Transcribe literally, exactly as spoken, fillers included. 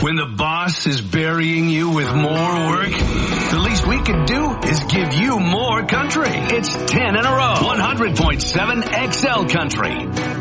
When the boss is burying you with more work, the least we can do is give you more country. It's ten in a row. one hundred point seven X L Country.